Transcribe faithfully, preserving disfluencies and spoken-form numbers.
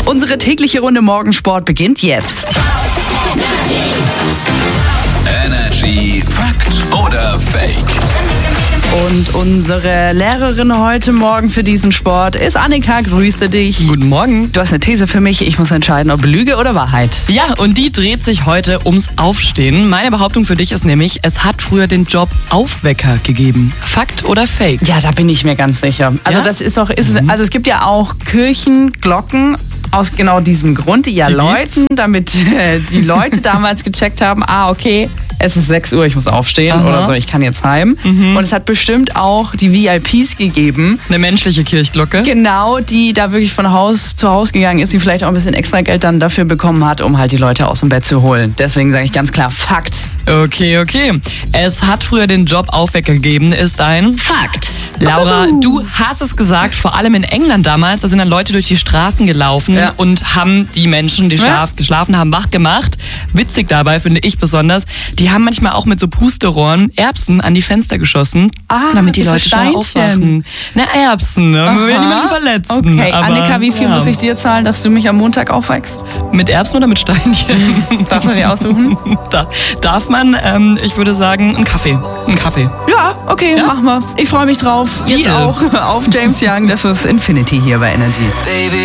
Unsere tägliche Runde Morgensport beginnt jetzt. Energy Fakt oder Fake? Und unsere Lehrerin heute Morgen für diesen Sport ist Annika. Grüße dich. Guten Morgen. Du hast eine These für mich. Ich muss entscheiden, ob Lüge oder Wahrheit. Ja, und die dreht sich heute ums Aufstehen. Meine Behauptung für dich ist nämlich, es hat früher den Job Aufwecker gegeben. Fakt oder Fake? Ja, da bin ich mir ganz sicher. Also Ja? das ist doch, ist es, also es gibt ja auch Kirchenglocken aus genau diesem Grund, die ja Die läuten, damit äh, die Leute damals gecheckt haben, ah, okay, es ist sechs Uhr, ich muss aufstehen Aha. oder so, ich kann jetzt heim. Und es hat bestimmt auch die V I Ps gegeben, Eine menschliche Kirchglocke? genau, die da wirklich von Haus zu Haus gegangen ist, die vielleicht auch ein bisschen extra Geld dann dafür bekommen hat, um halt die Leute aus dem Bett zu holen. Deswegen sage ich ganz klar, Fakt. Okay, okay. Es hat früher den Job Aufwecker gegeben, ist ein... Fakt. Laura, Uhu. du hast es gesagt, vor allem in England damals, da sind dann Leute durch die Straßen gelaufen Ja. und haben die Menschen, die schlaf, Ja. geschlafen haben, wach gemacht. Witzig dabei, finde ich besonders, die haben manchmal auch mit so Pusterohren Erbsen an die Fenster geschossen, Ah, damit die wie so Leute schnell Steinchen. aufwachen. Na, Erbsen, ne? Wir will niemanden verletzen. Okay, aber, Annika, wie viel ja. muss ich dir zahlen, dass du mich am Montag aufwächst? Mit Erbsen oder mit Steinchen? Darfst du dir aussuchen? da darf man, ähm, ich würde sagen, einen Kaffee. Einen Kaffee. Ja, okay, Ja? machen wir. Ich freue mich drauf. Jetzt Deal. auch auf James Young. Das ist Infinity hier bei Energy.